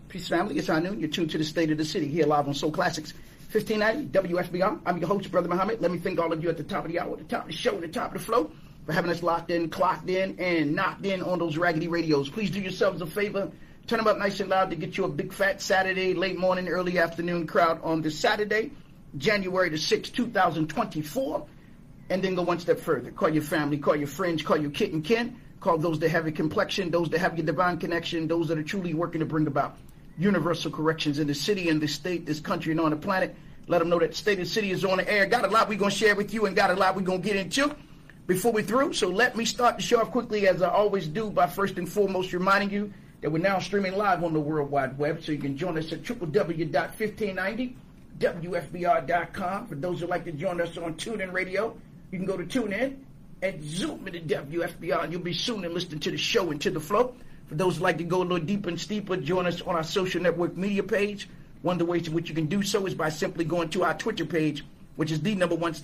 Peace, family. It's high noon. You're tuned to the State of the City here live on Soul Classics 1590 WFBR. I'm your host, Brother Muhammad. Let me thank all of you at the top of the hour, at the top of the show, at the top of the flow, for having us locked in, clocked in, and knocked in on those raggedy radios. Please do yourselves a favor. Turn them up nice and loud to get you a big fat Saturday, late morning, early afternoon crowd on this Saturday, January the 6th, 2024. And then go one step further. Call your family, call your friends, call your kit and kin. Call those that have a complexion, those that have your divine connection, those that are truly working to bring about universal corrections in the city, in this state, this country, and on the planet. Let them know that the State of the City is on the air. Got a lot we're going to share with you and got a lot we're going to get into before we're through. So let me start the show off quickly, as I always do, by first and foremost reminding you that we're now streaming live on the World Wide Web. So you can join us at www.1590wfbr.com. For those who like to join us on TuneIn Radio, you can go to TuneIn and zoom into WFBR, and you'll be soon and listening to the show and to the flow. For those who like to go a little deeper and steeper, join us on our social network media page. One of the ways in which you can do so is by simply going to our Twitter page, which is the #1